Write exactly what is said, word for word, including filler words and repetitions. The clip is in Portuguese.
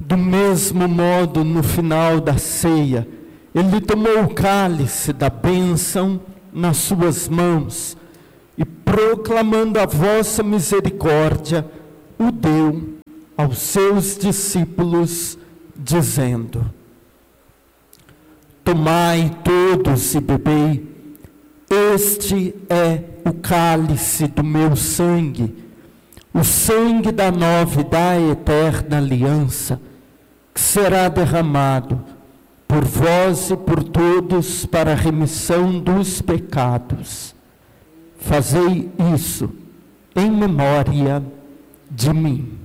Do mesmo modo, no final da ceia, ele tomou o cálice da bênção nas suas mãos e, proclamando a vossa misericórdia, o deu aos seus discípulos, dizendo: tomai todos e bebei, este é o cálice do meu sangue, o sangue da nova e da eterna aliança, que será derramado por vós e por todos para a remissão dos pecados. Fazei isso em memória de mim.